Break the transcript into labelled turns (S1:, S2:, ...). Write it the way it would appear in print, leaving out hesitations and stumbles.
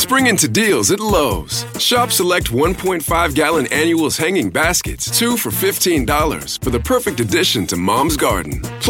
S1: Spring into deals at Lowe's. Shop select 1.5-gallon annuals hanging baskets, 2 for $15, for the perfect addition to Mom's garden.